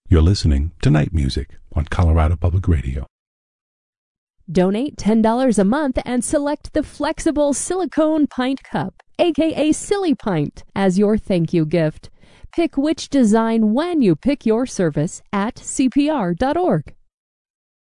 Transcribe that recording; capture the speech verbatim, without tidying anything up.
You're listening to Night Music on Colorado Public Radio. Donate ten dollars a month and select the flexible silicone pint cup, aka Silly Pint, as your thank you gift. Pick which design when you pick your service at C P R dot org.